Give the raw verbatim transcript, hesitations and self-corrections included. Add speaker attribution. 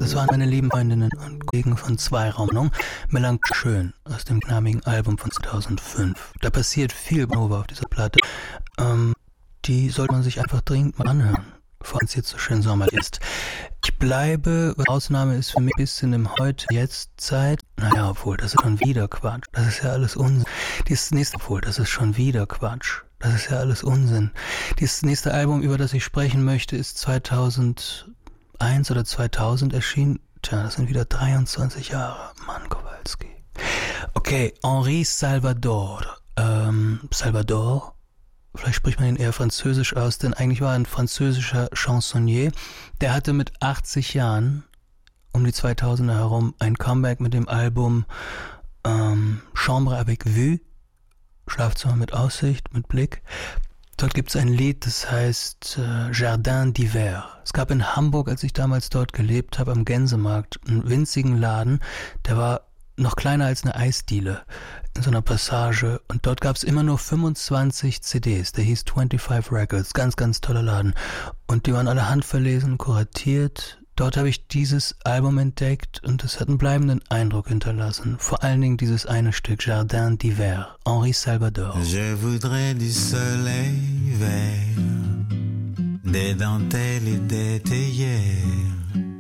Speaker 1: Das waren meine lieben Freundinnen und Kollegen von Zweiraumwohnung, Melancholisch schön, aus dem gleichnamigen Album von zweitausendfünf. Da passiert viel Nova auf dieser Platte. Ähm, die sollte man sich einfach dringend mal anhören, vor allem jetzt so schön sommerlich ist. Ich bleibe, Ausnahme ist für mich ein bisschen im Heute-Jetzt-Zeit. Naja, obwohl, das ist schon wieder Quatsch. Das ist ja alles Unsinn. Dieses nächste, obwohl, das ist schon wieder Quatsch. Das ist ja alles Unsinn. Dieses nächste Album, über das ich sprechen möchte, ist zweitausendeins oder zweitausend erschienen. Tja, das sind wieder dreiundzwanzig Jahre. Mann, Kowalski. Okay, Henri Salvador. Ähm, Salvador? Vielleicht spricht man ihn eher französisch aus, denn eigentlich war er ein französischer Chansonnier. Der hatte mit achtzig Jahren, um die zweitausender herum, ein Comeback mit dem Album ähm, Chambre avec Vue, Schlafzimmer mit Aussicht, mit Blick. Dort gibt es ein Lied, das heißt äh, Jardin d'Hiver. Es gab in Hamburg, als ich damals dort gelebt habe, am Gänsemarkt, einen winzigen Laden, der war noch kleiner als eine Eisdiele in so einer Passage, und dort gab es immer nur fünfundzwanzig C Ds, der hieß fünfundzwanzig Records, ganz, ganz toller Laden, und die waren alle handverlesen, kuratiert. Dort habe ich dieses Album entdeckt und es hat einen bleibenden Eindruck hinterlassen, vor allen Dingen dieses eine Stück, Jardin d'Hiver, Henri Salvador.
Speaker 2: Je voudrais du soleil vert, des dentelles et des théières,